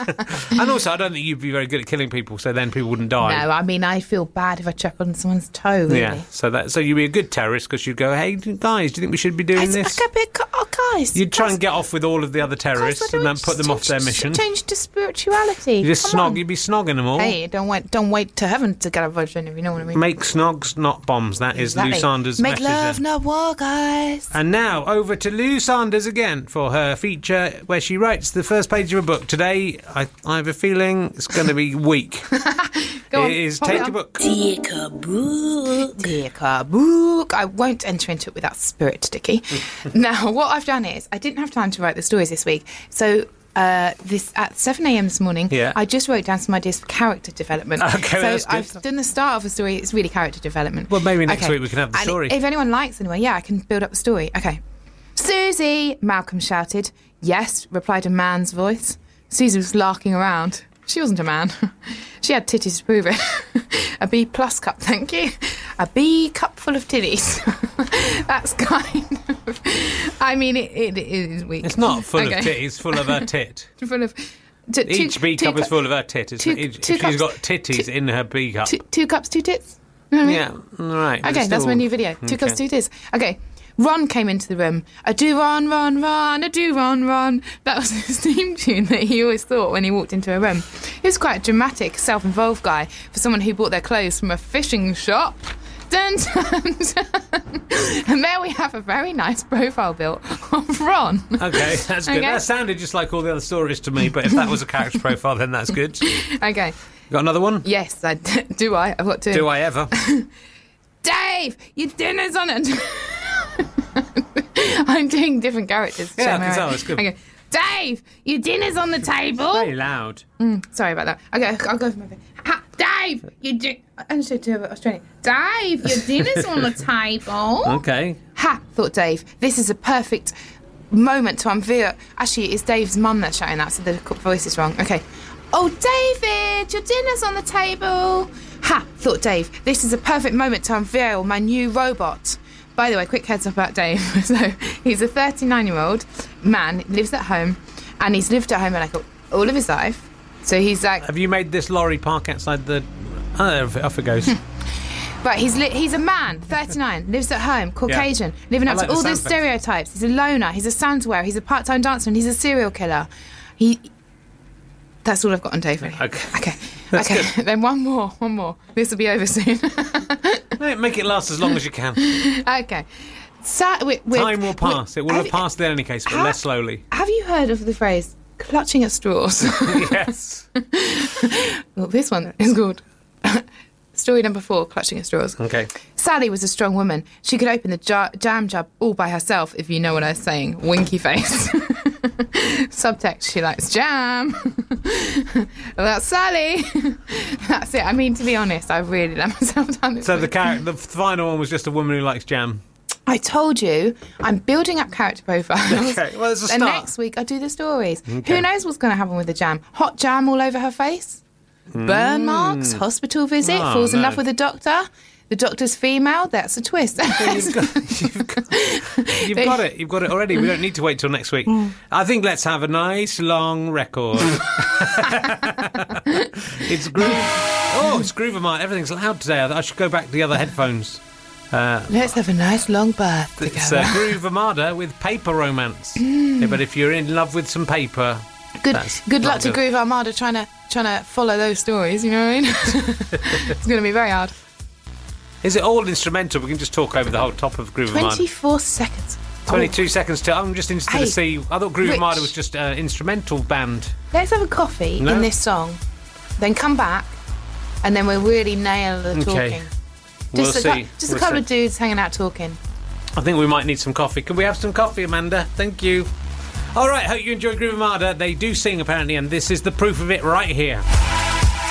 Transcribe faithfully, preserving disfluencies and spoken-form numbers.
And also, I don't think you'd be very good at killing people, so then people wouldn't die. No, I mean, I feel bad if I chop on someone's toe, really. Yeah, so that so you'd be a good terrorist because you'd go, hey, guys, do you think we should be doing I, this? I, I, oh, guys. You'd try guys, and get off with all of the other terrorists guys, and then just put them off their change- mission. Change to spirituality. You just Come snog, on. you'd be snogging them all. Hey, don't wait, don't wait to heaven to get a virgin, if you know what I mean. Make snogs, not bombs. That is Exactly. Lou Sanders' Make message love, there. not war, guys. And now, over to Lou Sanders again for her feature where she writes the first page of a book. Today, I, I have a feeling it's going to be weak. Go on, It is pop Take it a on. Book. Take a book. Take a book. I won't enter into it without spirit, Dickie. Now, what I've done is, I didn't have time to write the stories this week, so... Uh, this at seven a.m. this morning, Yeah. I just wrote down some ideas for character development. Okay, so that's good. I've done the start of a story. It's really character development. Well, maybe next Okay. week we can have the And story. if anyone likes, anyway, yeah, I can build up the story. Okay. Susie, Malcolm shouted. Yes, replied a man's voice. Susie was larking around. She wasn't a man. She had titties to prove it. A B plus cup, thank you. A B cup full of titties. That's kind of... I mean, it, it, it is weak. It's not full Okay. of titties, full of her tit. Full of... T- Each two- B two cup is cu- full of her tit. Isn't two- it? Each- two if she's cups- got titties two- in her B cup. Two, two cups, two tits? You know what I mean? Yeah, all right. but Okay, it's that's still- my new video. Two cups, Okay. two tits. Okay. Ron came into the room. A do run, run, run, a do run, run. That was his theme tune that he always thought when he walked into a room. He was quite a dramatic, self-involved guy for someone who bought their clothes from a fishing shop. Dun, dun, dun. And there we have a very nice profile built of Ron. Okay, that's good. Okay. That sounded just like all the other stories to me, but if that was a character profile, then that's good. Okay. Got another one? Yes, I d- do I? I've got two. Do I ever? Dave, your dinner's on it. I'm doing different characters. to Yeah, show I my can tell, right. it's good. Okay. Dave, your dinner's on the table. Very loud. Mm, sorry about that. Okay, I'll go for my bit. Ha, Dave, you do. I understood to Australian. Dave, your dinner's on the table. Okay. Ha, thought Dave. This is a perfect moment to unveil. Actually, it's Dave's mum that's shouting that, so the voice is wrong. Okay. Oh, David, your dinner's on the table. Ha, thought Dave. This is a perfect moment to unveil my new robot. By the way, quick heads up about Dave. So he's a thirty-nine-year-old man, lives at home, and he's lived at home like all of his life. So he's like... Have you made this lorry park outside the... Oh, off it goes. But he's li- he's a man, thirty-nine, lives at home, Caucasian, living I up like to the all the sound effects. stereotypes. He's a loner, he's a sound wearer, he's a part-time dancer, and he's a serial killer. He... That's all I've got on Dave, really. Okay. Okay. That's okay. Then one more, one more. This will be over soon. Make it last as long as you can. Okay. Sa- we- we're- Time will pass. we- It will have have- passed in any case, but Ha- less slowly. Have you heard of the phrase clutching at straws? Yes. Well, this one is called story number four, clutching at straws. Okay. Sally was a strong woman. She could open the jar- jam jar all by herself, if you know what I was saying. Winky face. Subtext, she likes jam. Well, that's Sally. That's it. I mean, to be honest, I really let myself down this So the week. char- the final one was just a woman who likes jam. I told you, I'm building up character profiles. Okay, well, it's a And start. next week, I do the stories. Okay. Who knows what's going to happen with the jam? Hot jam all over her face? Burn marks? Hospital visit? Oh, Falls in no. love with a doctor? The doctor's female? That's a twist. You've got, you've got, you've got it. You've got it already. We don't need to wait till next week. I think let's have a nice long record. It's groove. Oh, it's Groove Mart. Everything's loud today. I I should go back to the other headphones. Uh, Let's have a nice long birth it's together. uh, Groove Armada with Paper Romance. Yeah, but if you're in love with some paper, Good, that's good not luck to good. Groove Armada trying to trying to follow those stories. You know what I mean? It's going to be very hard. Is it all instrumental? We can just talk over the whole top of Groove Armada. Twenty-four seconds. twenty-two seconds till. I'm just interested Hey, to see. I thought Groove Rich. Armada was just an instrumental band. Let's have a coffee No. in this song, then come back, and then we'll really nail the Okay. talking. We'll Just a, see. cou- just a We'll couple see. of dudes hanging out talking. I think we might need some coffee. Can we have some coffee, Amanda? Thank you. All right, hope you enjoyed Groove Armada. They do sing, apparently, and this is the proof of it right here.